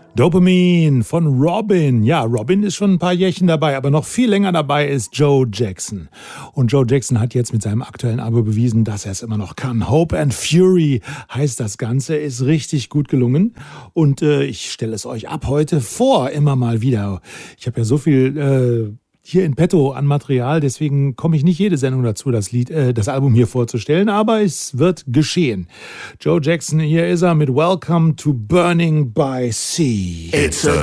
Dopamine von Robin. Ja, Robin ist schon ein paar Jährchen dabei, aber noch viel länger dabei ist Joe Jackson. Und Joe Jackson hat jetzt mit seinem aktuellen Album bewiesen, dass er es immer noch kann. Hope and Fury heißt das Ganze, ist richtig gut gelungen. Und ich stelle es euch ab heute vor, immer mal wieder. Ich habe ja so viel hier in petto an Material, deswegen komme ich nicht jede Sendung dazu, das Album hier vorzustellen, aber es wird geschehen. Joe Jackson, hier ist er mit Welcome to Burning by Sea. It's a